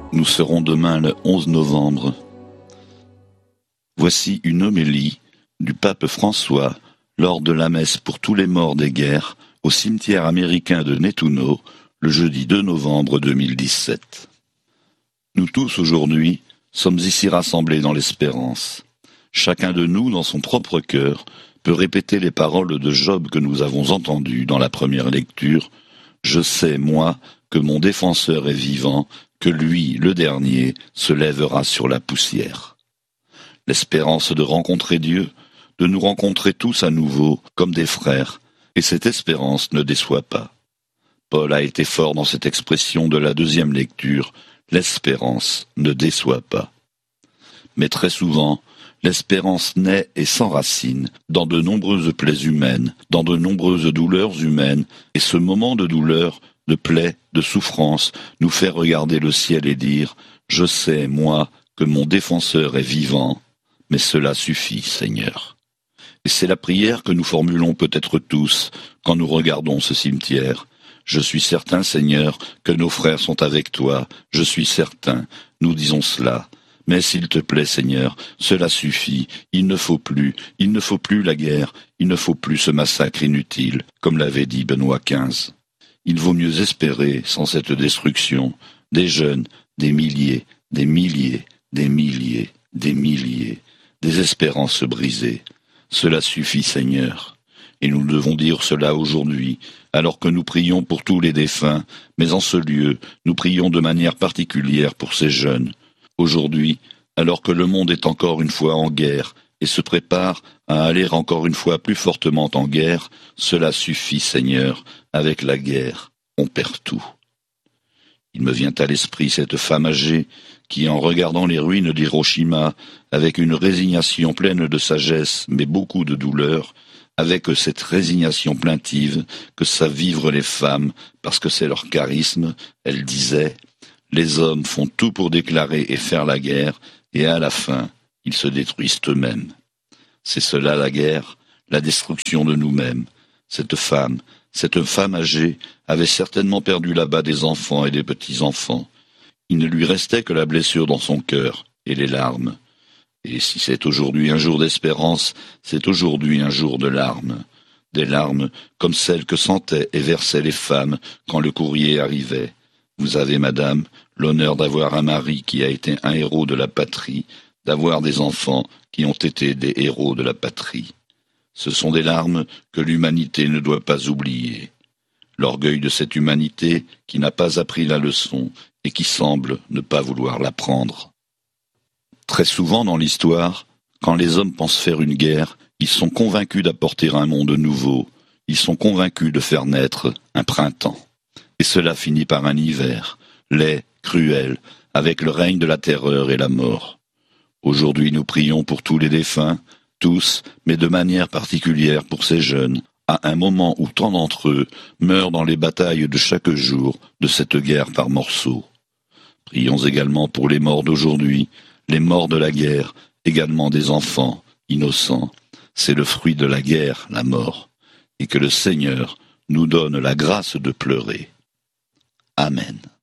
Nous serons demain le 11 novembre. Voici une homélie du pape François lors de la messe pour tous les morts des guerres au cimetière américain de Nettuno le jeudi 2 novembre 2017. Nous tous aujourd'hui sommes ici rassemblés dans l'espérance. Chacun de nous, dans son propre cœur, peut répéter les paroles de Job que nous avons entendues dans la première lecture. Je sais, moi, que mon défenseur est vivant, que lui, le dernier, se lèvera sur la poussière. L'espérance de rencontrer Dieu, de nous rencontrer tous à nouveau, comme des frères, et cette espérance ne déçoit pas. Paul a été fort dans cette expression de la deuxième lecture, l'espérance ne déçoit pas. Mais très souvent, l'espérance naît et s'enracine dans de nombreuses plaies humaines, dans de nombreuses douleurs humaines, et ce moment de douleur, de plaie, de souffrance, nous fait regarder le ciel et dire « Je sais, moi, que mon défenseur est vivant, mais cela suffit, Seigneur. » Et c'est la prière que nous formulons peut-être tous quand nous regardons ce cimetière. Je suis certain, Seigneur, que nos frères sont avec toi. Je suis certain, nous disons cela. Mais s'il te plaît, Seigneur, cela suffit. Il ne faut plus la guerre, il ne faut plus ce massacre inutile, comme l'avait dit Benoît XV. Il vaut mieux espérer, sans cette destruction, des jeunes, des milliers, des milliers, des milliers, des milliers, des espérances brisées. Cela suffit, Seigneur. Et nous devons dire cela aujourd'hui, alors que nous prions pour tous les défunts, mais en ce lieu, nous prions de manière particulière pour ces jeunes. Aujourd'hui, alors que le monde est encore une fois en guerre et se prépare à aller encore une fois plus fortement en guerre, cela suffit, Seigneur, avec la guerre, on perd tout. Il me vient à l'esprit cette femme âgée qui, en regardant les ruines d'Hiroshima, avec une résignation pleine de sagesse mais beaucoup de douleur, avec cette résignation plaintive que savent vivre les femmes parce que c'est leur charisme, elle disait « Les hommes font tout pour déclarer et faire la guerre, et à la fin, ils se détruisent eux-mêmes. » C'est cela la guerre, la destruction de nous-mêmes. Cette femme âgée, avait certainement perdu là-bas des enfants et des petits-enfants. Il ne lui restait que la blessure dans son cœur et les larmes. Et si c'est aujourd'hui un jour d'espérance, c'est aujourd'hui un jour de larmes. Des larmes comme celles que sentaient et versaient les femmes quand le courrier arrivait. Vous avez, madame, l'honneur d'avoir un mari qui a été un héros de la patrie, d'avoir des enfants qui ont été des héros de la patrie. Ce sont des larmes que l'humanité ne doit pas oublier. L'orgueil de cette humanité qui n'a pas appris la leçon et qui semble ne pas vouloir l'apprendre. Très souvent dans l'histoire, quand les hommes pensent faire une guerre, ils sont convaincus d'apporter un monde nouveau, ils sont convaincus de faire naître un printemps. Et cela finit par un hiver, laid, cruel, avec le règne de la terreur et la mort. Aujourd'hui nous prions pour tous les défunts, tous, mais de manière particulière pour ces jeunes, à un moment où tant d'entre eux meurent dans les batailles de chaque jour de cette guerre par morceaux. Prions également pour les morts d'aujourd'hui, les morts de la guerre, également des enfants, innocents. C'est le fruit de la guerre, la mort, et que le Seigneur nous donne la grâce de pleurer. Amen.